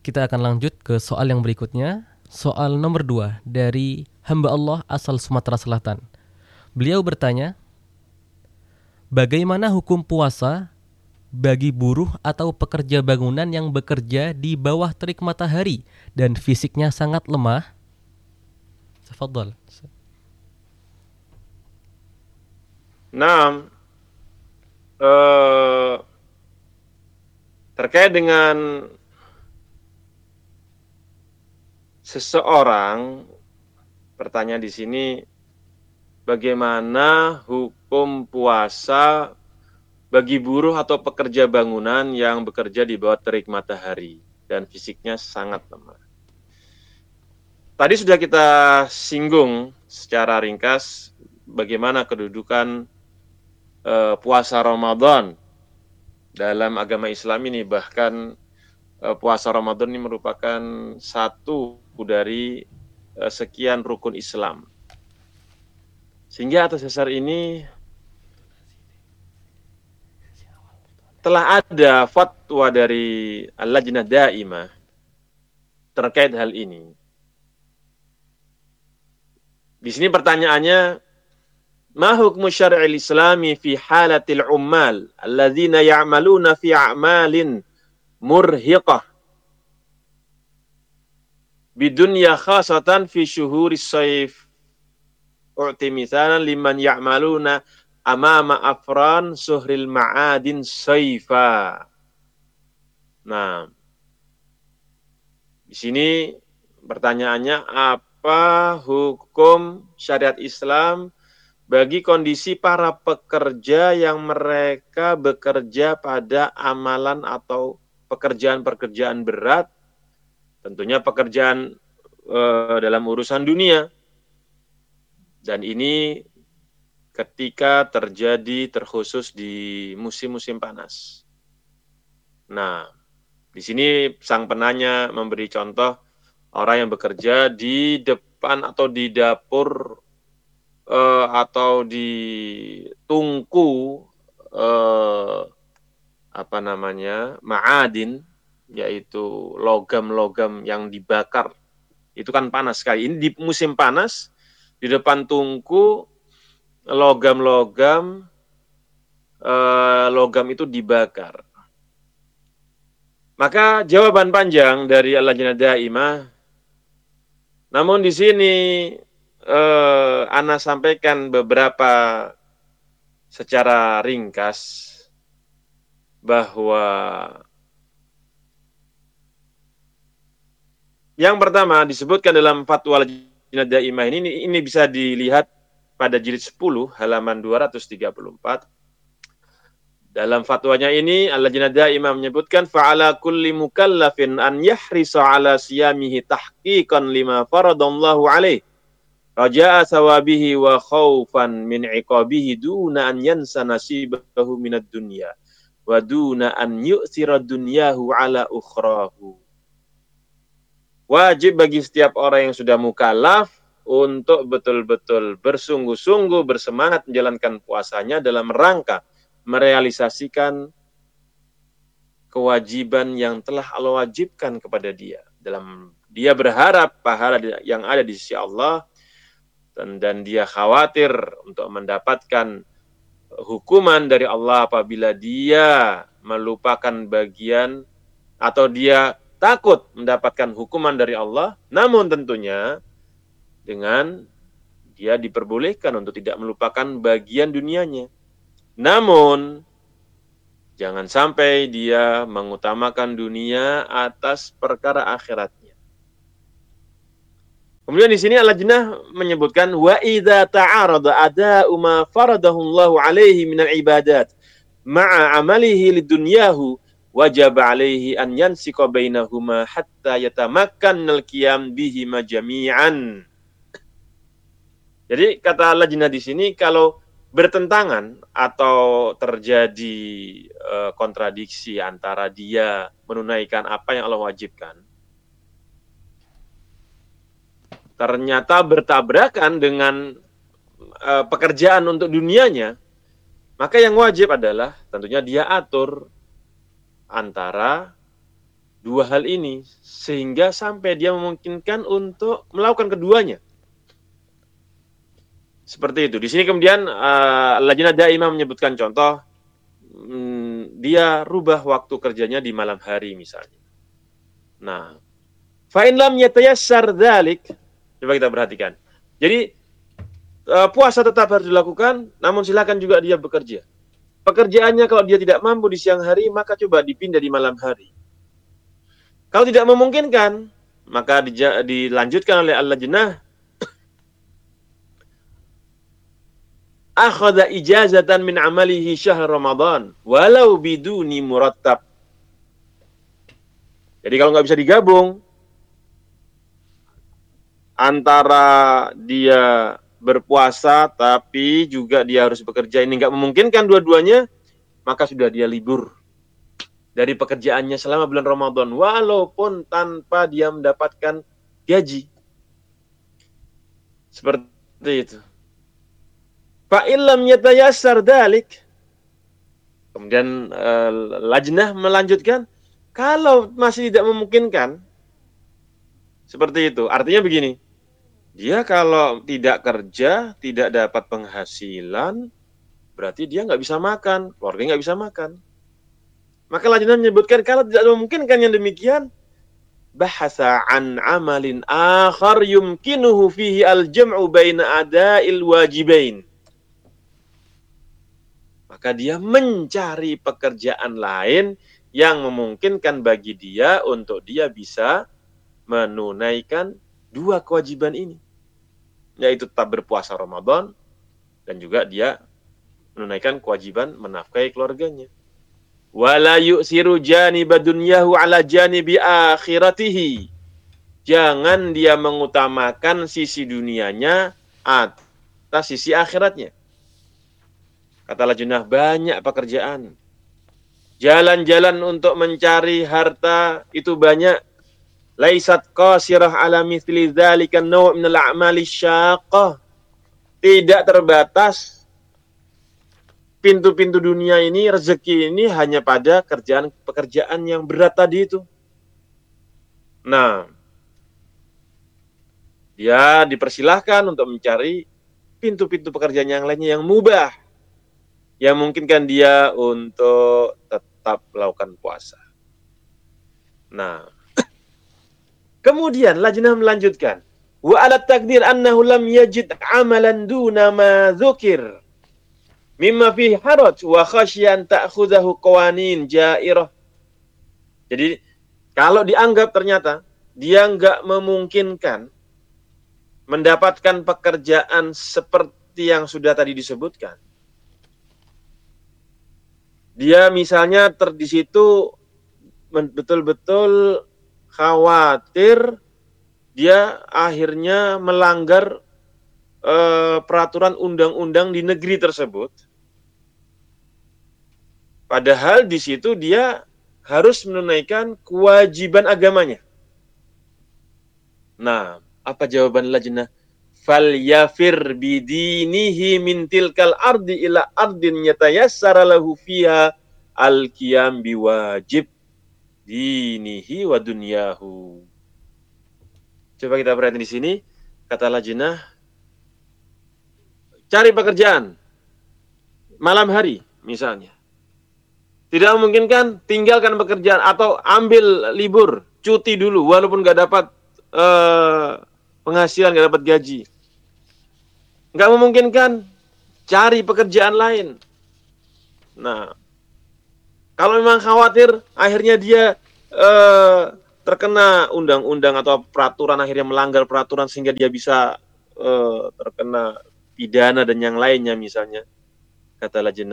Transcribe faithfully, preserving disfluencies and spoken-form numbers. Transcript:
kita akan lanjut ke soal yang berikutnya. Soal nomor dua dari hamba Allah asal Sumatera Selatan. Beliau bertanya, bagaimana hukum puasa bagi buruh atau pekerja bangunan yang bekerja di bawah terik matahari dan fisiknya sangat lemah? Tafadhal. Nah, eh, terkait dengan seseorang, pertanyaan di sini, bagaimana hukum puasa bagi buruh atau pekerja bangunan yang bekerja di bawah terik matahari dan fisiknya sangat lemah. Tadi sudah kita singgung secara ringkas bagaimana kedudukan eh, puasa Ramadan dalam agama Islam ini. Bahkan eh, puasa Ramadan ini merupakan satu dari eh, sekian rukun Islam. Sehingga atas dasar ini telah ada fatwa dari Al-Lajnah Daimah terkait hal ini. Di sini pertanyaannya, ma hukmu syar'il islami fi halatil ummal alladzina ya'maluna fi a'malin murhiqah bidunya khasatan fi syuhuris sayf. U'ti mithalan liman ya'maluna amama afran suhril ma'adin sayfa. Nah, di sini pertanyaannya, apa hukum syariat Islam bagi kondisi para pekerja yang mereka bekerja pada amalan atau pekerjaan-pekerjaan berat, tentunya pekerjaan eh, dalam urusan dunia. Dan ini ketika terjadi terkhusus di musim-musim panas. Nah, di sini sang penanya memberi contoh orang yang bekerja di depan atau di dapur eh, atau di tungku eh, apa namanya ma'adin, yaitu logam-logam yang dibakar. Itu kan panas sekali. Ini di musim panas, di depan tungku logam-logam eh, logam itu dibakar. Maka jawaban panjang dari Al-Lajnah Daimah, namun di sini eh, Ana sampaikan beberapa secara ringkas bahwa yang pertama disebutkan dalam fatwa Al-Lajnah Daimah ini, ini bisa dilihat pada jilid sepuluh halaman dua ratus tiga puluh empat. Dalam fatwanya ini Al-Lajnah Daimah menyebutkan fa'ala kulli mukallafin an yahrisa ala siyamihi tahqiqan lima faradallahu alaih raja'a sawabihi wa khaufan min iqabihi duna an yansa nasibahu minad dunya wa duna an yu'thira dunyahu ala ukhrahu. Wajib bagi setiap orang yang sudah mukallaf untuk betul-betul bersungguh-sungguh bersemangat menjalankan puasanya dalam rangka merealisasikan kewajiban yang telah Allah wajibkan kepada dia. Dalam dia berharap pahala yang ada di sisi Allah, dan, dan dia khawatir untuk mendapatkan hukuman dari Allah apabila dia melupakan bagian atau dia takut mendapatkan hukuman dari Allah, namun tentunya dengan dia diperbolehkan untuk tidak melupakan bagian dunianya. Namun, jangan sampai dia mengutamakan dunia atas perkara akhiratnya. Kemudian di sini Al-Lajnah menyebutkan wa idza ta'arada ada'u ma faradahu Allahu alaihi minal ibadat ma'a amalihi lidunyahu wajib alaihi an yansika bainahuma hatta yatamakkan minal qiyam bihima jami'an. Jadi kata Al-Lajnah di sini, kalau bertentangan atau terjadi e, kontradiksi antara dia menunaikan apa yang Allah wajibkan, ternyata bertabrakan dengan e, pekerjaan untuk dunianya, maka yang wajib adalah tentunya dia atur antara dua hal ini sehingga sampai dia memungkinkan untuk melakukan keduanya. Seperti itu. Di sini kemudian uh, Lajnah Daimah menyebutkan contoh, hmm, dia rubah waktu kerjanya di malam hari misalnya. Nah, fa in lam yatayassar dzalik, coba kita perhatikan. Jadi uh, puasa tetap harus dilakukan, namun silakan juga dia bekerja. Pekerjaannya kalau dia tidak mampu di siang hari, maka coba dipindah di malam hari. Kalau tidak memungkinkan, maka dija- dilanjutkan oleh Al-Lajnah, akhadha ijazatan min amalihi syahr Ramadan walau biduni murattab. Jadi kalau nggak bisa digabung antara dia berpuasa tapi juga dia harus bekerja, ini nggak memungkinkan dua-duanya, maka sudah dia libur dari pekerjaannya selama bulan Ramadan walaupun tanpa dia mendapatkan gaji. Seperti itu. Fa illam yatayassar dzalik. Kemudian uh, Lajnah melanjutkan, kalau masih tidak memungkinkan seperti itu. Artinya begini, dia kalau tidak kerja, tidak dapat penghasilan, berarti dia nggak bisa makan, keluarga nggak bisa makan. Maka Lajnah menyebutkan kalau tidak memungkinkan yang demikian, bahasa an amalin akhar yumkinuhu fihi al-jam'u baina ada'il wajibain. Maka dia mencari pekerjaan lain yang memungkinkan bagi dia untuk dia bisa menunaikan dua kewajiban ini. Yaitu tetap berpuasa Ramadan dan juga dia menunaikan kewajiban menafkahi keluarganya. Wala yu'siru janiba dunyahu ala janibi akhiratihi. Jangan dia mengutamakan sisi dunianya atas sisi akhiratnya. Kata Lajnah, banyak pekerjaan. Jalan-jalan untuk mencari harta itu banyak. Laisat qasirah ala mithli dzalika naw' min al-a'mali syaqqah. Tidak terbatas pintu-pintu dunia ini, rezeki ini hanya pada kerjaan-pekerjaan yang berat tadi itu. Nah, dia dipersilahkan untuk mencari pintu-pintu pekerjaan yang lainnya yang mubah, yang memungkinkan dia untuk tetap melakukan puasa. Nah, kemudian Lajnah melanjutkan, wa ala takdir annahu lam yajid amalan duna ma dzukir mimma fihi haraj wa khasyan ta'khudhahu qawanin jairah. Jadi kalau dianggap ternyata dia enggak memungkinkan mendapatkan pekerjaan seperti yang sudah tadi disebutkan. Dia misalnya ter di situ betul-betul khawatir dia akhirnya melanggar eh, peraturan undang-undang di negeri tersebut. Padahal di situ dia harus menunaikan kewajiban agamanya. Nah, apa jawaban Lajnah? Fal yafir bidinihi min tilkal ardi ila ardin yatayassara lahu fiha al-qiyam biwajib dinihi wa dunyahu. Coba kita perhatikan di sini, kata Lajnah, cari pekerjaan malam hari misalnya. Tidak memungkinkan, tinggalkan pekerjaan atau ambil libur, cuti dulu walaupun nggak dapat uh, penghasilan, nggak dapat gaji. Nggak memungkinkan, cari pekerjaan lain. Nah, kalau memang khawatir akhirnya dia uh, terkena undang-undang atau peraturan, akhirnya melanggar peraturan sehingga dia bisa uh, terkena pidana dan yang lainnya misalnya, kata Lajnah,